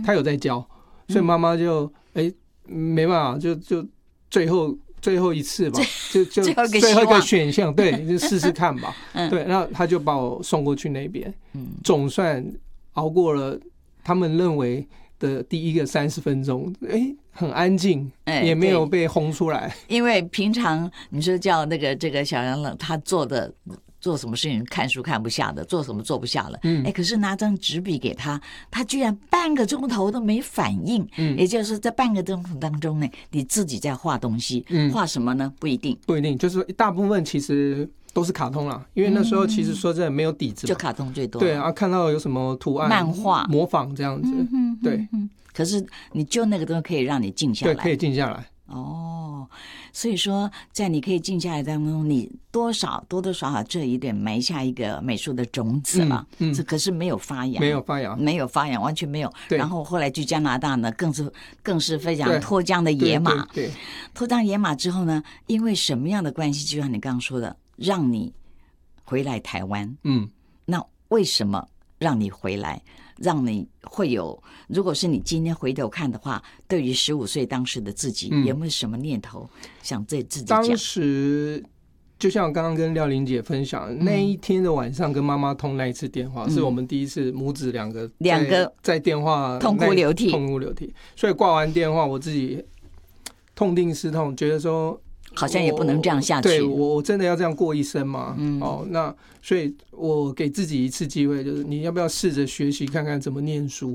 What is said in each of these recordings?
他有在教，所以妈妈就没办法，就最后一次吧，就最后一个选项，对，就试试看吧。对，然后他就把我送过去那边，总算熬过了他们认为的第一个30分钟，很安静，也没有被轰出来。 因为平常你说叫这个小杨冷，他做什么事情看书看不下的，做什么做不下了，可是拿张纸笔给他，他居然半个钟头都没反应，也就是在半个钟头当中呢，你自己在画东西，画什么呢？不一定， 就是大部分其实都是卡通啦，因为那时候其实说真的没有底子， 就卡通最多， 对啊，看到有什么图案、 漫画模仿这样子，对， 可是你就那个都可以让你静下来， 对，可以静下来。 所以说在你可以静下来当中，你多少这一点埋下一个美术的种子了，这可是没有发芽，完全没有。然后后来去加拿大呢，更是非常脱缰的野马。 对， 脱缰野马之后呢，因为什么样的关系，就像你刚刚说的，让你回来台湾。那为什么让你回来？让你会有，如果是你今天回头看的话，对于15岁当时的自己，有没有什么念头想对自己讲？ 当时就像我刚刚跟廖玲姐分享，那一天的晚上跟妈妈通那一次电话，是我们第一次母子两个在电话痛哭流涕， 所以挂完电话，我自己痛定思痛，觉得说好像也不能这样下去。 对，我真的要这样过一生吗？那所以我给自己一次机会，就是你要不要试着学习看看怎么念书？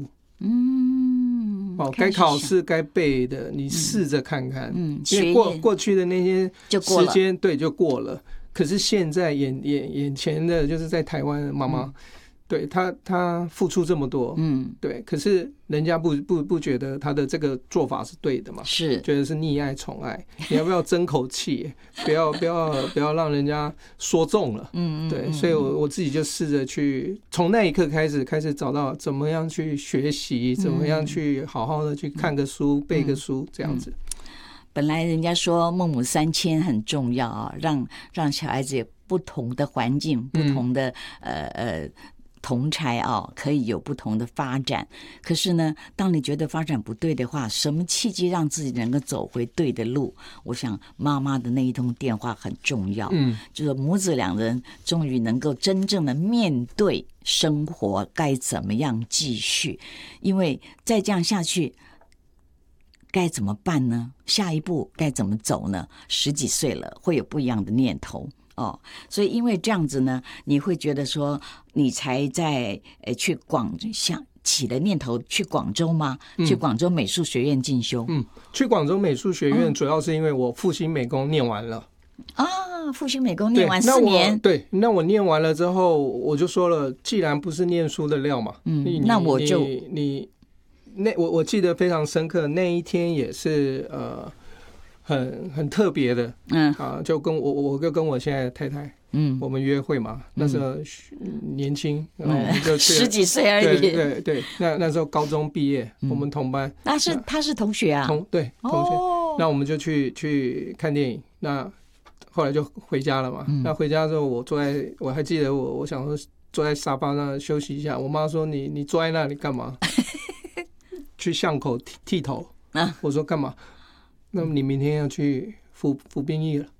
该考试该背的，你试着看看。因为过去的那些时间，对，就过了。可是现在眼前的就是在台湾的妈妈。对他付出这么多，对，可是人家不觉得他的这个做法是对的嘛？是觉得是溺爱宠爱，你要不要争口气？不要让人家说中了，对，所以我自己就试着去从那一刻开始找到怎么样去学习，怎么样去好好的去看个书、背个书这样子。 本来人家说孟母3000很重要啊，让小孩子有不同的环境、不同的同侪可以有不同的发展。可是呢，当你觉得发展不对的话，什么契机让自己能够走回对的路？我想妈妈的那一通电话很重要，就是母子两人终于能够真正的面对生活该怎么样继续，因为再这样下去该怎么办呢？下一步该怎么走呢？10几岁了，会有不一样的念头。所以因为这样子呢，你会觉得说你才在去起了念头去广州吗？去广州美术学院进修。 去广州美术学院主要是因为我复兴美工念完了。 复兴美工念完4年。 对，那我念完了之后，我就说了，既然不是念书的料嘛， 那我就我记得非常深刻，那一天也是很特别的，就跟我现在的太太，我们约会嘛，那时候年轻，然后我们就 10几岁而已， 对，那时候高中毕业，我们同班， 他是同学啊， 同学，那我们就去看电影，那后来就回家了嘛，那回家之后我还记得我想说坐在沙发上休息一下，我妈说你坐在那里干嘛？去巷口剃头，我说干嘛？那么你明天要去服兵役了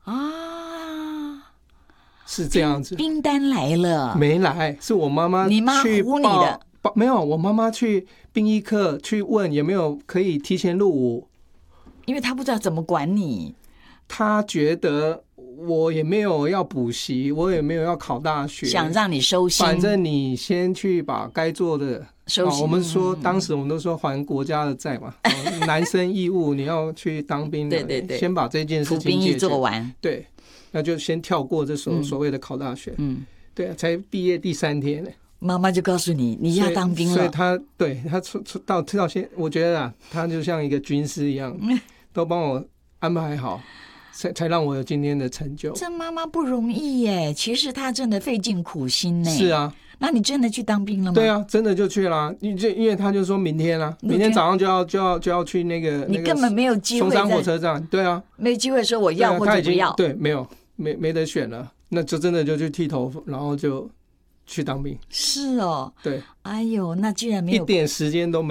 是这样子。 兵单来了没来？是我妈妈去你妈唬你的？ 没有，我妈妈去兵役课去问有没有可以提前入伍， 因为她不知道怎么管你。 她觉得我也没有要补习，我也没有要考大学， 想让你收心， 反正你先去把该做的收心。我们说当时我们都说还国家的债嘛，男生义务你要去当兵的，对，先把这件事情服兵役做完， 对，那就先跳过这所谓的考大学，对啊，才毕业第3天呢， 妈妈就告诉你要当兵了， 所以他到现在，我觉得他就像一个军师一样，都帮我安排好。才让我有今天的成就。 这妈妈不容易耶，其实她真的费尽苦心呢。 是啊， 那你真的去当兵了吗？ 对啊，真的就去了。因为他就说明天明天早上就要去那个， 你根本没有机会。 松山火车站，对啊， 没机会说我要或者不要。 对，没得选了，那就真的就去剃头，然后就去当兵。 是哦， 对， 哎呦，那居然没有一点时间都没有。